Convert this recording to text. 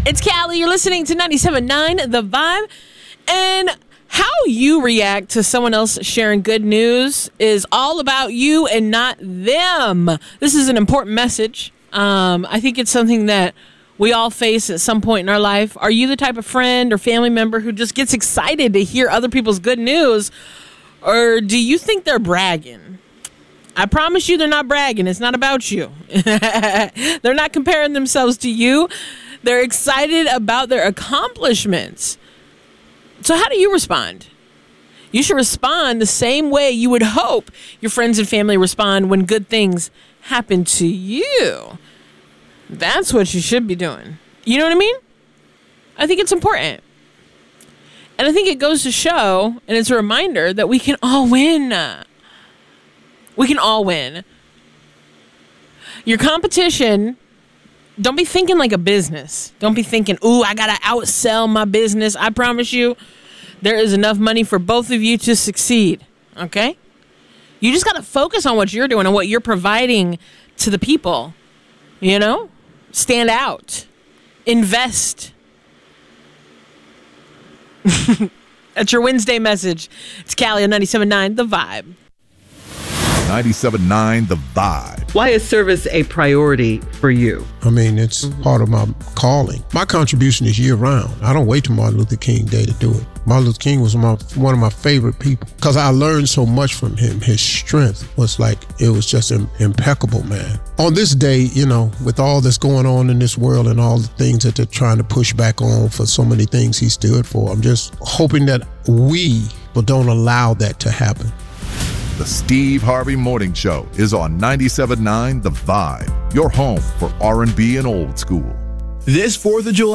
It's Callie. You're listening to 97.9 The Vibe. And how you react to someone else sharing good news is all about you and not them. This is an important message. I think it's something that we all face at some point in our life. Are you the type of friend or family member who just gets excited to hear other people's good news? Or do you think they're bragging? I promise you they're not bragging. It's not about you. They're not comparing themselves to you. They're excited about their accomplishments. So how do you respond? You should respond the same way you would hope your friends and family respond when good things happen to you. That's what you should be doing. You know what I mean? I think it's important. And I think it goes to show, and it's a reminder that we can all win. We can all win. Your competition, don't be thinking like a business. Don't be thinking, ooh, I got to outsell my business. I promise you, there is enough money for both of you to succeed. Okay? You just got to focus on what you're doing and what you're providing to the people. You know? Stand out. Invest. That's your Wednesday message. It's Callie on 97.9 The Vibe. 97.9 The Vibe. Why is service a priority for you? I mean, it's part of my calling. My contribution is year-round. I don't wait till Martin Luther King Day to do it. Martin Luther King was one of my favorite people because I learned so much from him. His strength was it was just impeccable, man. On this day, you know, with all that's going on in this world and all the things that they're trying to push back on for so many things he stood for, I'm just hoping that we don't allow that to happen. The Steve Harvey Morning Show is on 97.9 The Vibe, your home for R&B and old school. This 4th of July.